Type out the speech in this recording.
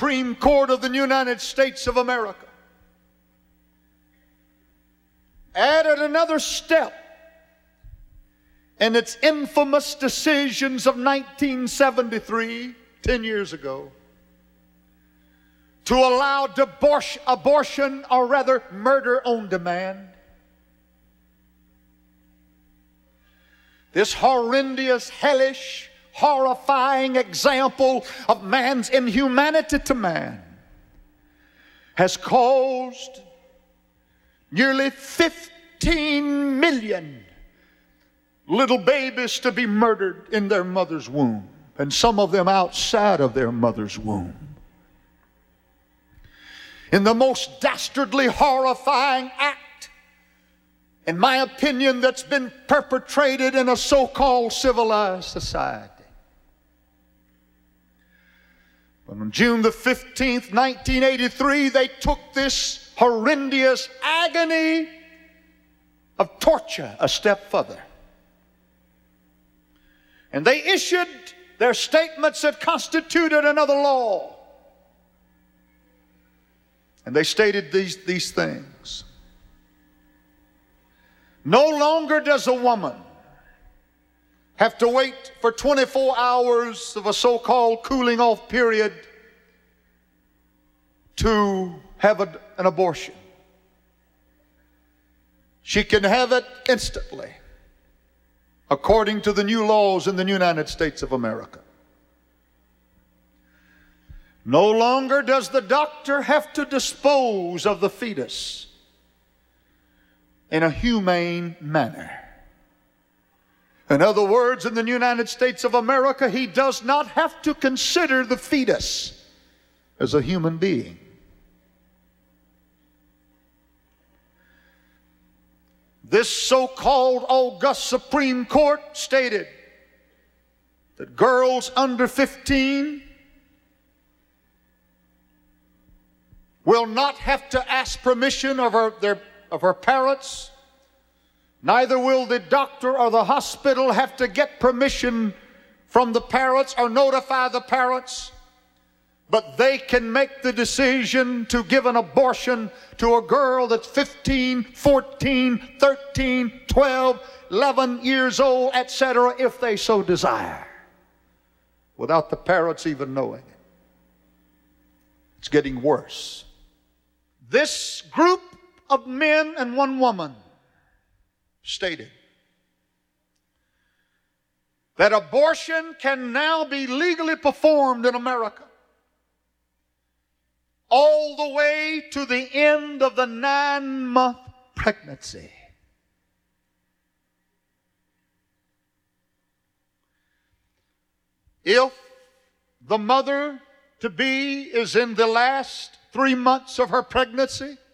Supreme Court of the United States of America added another step in its infamous decisions of 1973, 10 years ago, to allow abortion, or rather murder on demand. This horrendous, hellish, horrifying example of man's inhumanity to man has caused nearly 15 million little babies to be murdered in their mother's womb, and some of them outside of their mother's womb. In the most dastardly, horrifying act, in my opinion, that's been perpetrated in a so-called civilized society. But on June the 15th, 1983, they took this horrendous agony of torture a step further. And they issued their statements that constituted another law. And they stated these things. No longer does a woman have to wait for 24 hours of a so-called cooling off period to have an abortion. She can have it instantly, according to the new laws in the United States of America. No longer does the doctor have to dispose of the fetus in a humane manner. In other words, in the United States of America, he does not have to consider the fetus as a human being. This so-called august Supreme Court stated that girls under 15 will not have to ask permission of her parents. Neither will the doctor or the hospital have to get permission from the parents or notify the parents. But they can make the decision to give an abortion to a girl that's 15, 14, 13, 12, 11 years old, etc., if they so desire, without the parents even knowing it. It's getting worse. This group of men and one woman stated that abortion can now be legally performed in America all the way to the end of the 9-month pregnancy. If the mother-to-be is in the last 3 months of her pregnancy,